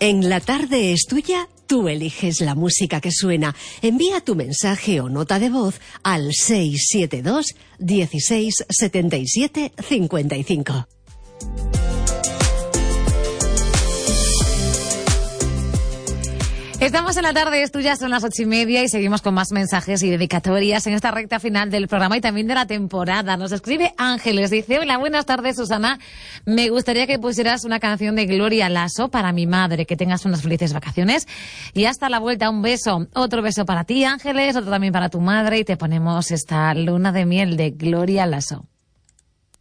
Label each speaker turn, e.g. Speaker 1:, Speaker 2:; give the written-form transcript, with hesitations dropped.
Speaker 1: En La Tarde es Tuya, tú eliges la música que suena. Envía tu mensaje o nota de voz al 672 16 77 55.
Speaker 2: Estamos en La Tarde es Tuya, son las 8:30 y seguimos con más mensajes y dedicatorias en esta recta final del programa y también de la temporada. Nos escribe Ángeles, dice: hola, buenas tardes, Susana. Me gustaría que pusieras una canción de Gloria Lasso para mi madre. Que tengas unas felices vacaciones y hasta la vuelta. Un beso. Otro beso para ti, Ángeles, otro también para tu madre y te ponemos esta Luna de Miel de Gloria Lasso.